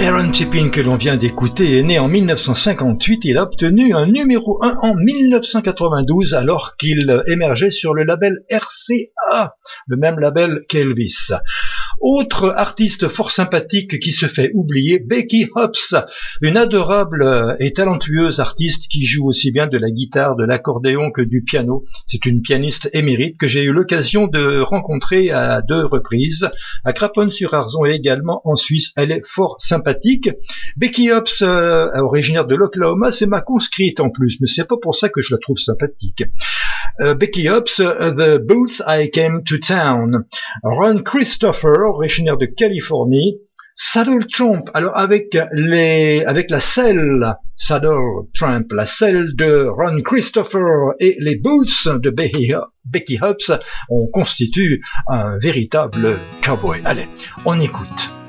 Aaron Tippin que l'on vient d'écouter est né en 1958. Il a obtenu un numéro 1 en 1992 alors qu'il émergeait sur le label RCA, le même label qu'Elvis. Autre artiste fort sympathique qui se fait oublier, Becky Hobbs, une adorable et talentueuse artiste qui joue aussi bien de la guitare, de l'accordéon que du piano. C'est une pianiste émérite que j'ai eu l'occasion de rencontrer à 2 reprises, à Craponne-sur-Arzon et également en Suisse. Elle est fort sympathique. Becky Hobbs, originaire de l'Oklahoma, c'est ma conscrite en plus, mais c'est pas pour ça que je la trouve sympathique. Becky Hobbs, The Boots I Came to Town. Ron Christopher, originaire de Californie. Saddle Tramp, alors avec la selle Saddle Tramp, la selle de Ron Christopher et les Boots de Becky Hobbs, on constitue un véritable cowboy. Allez, on écoute.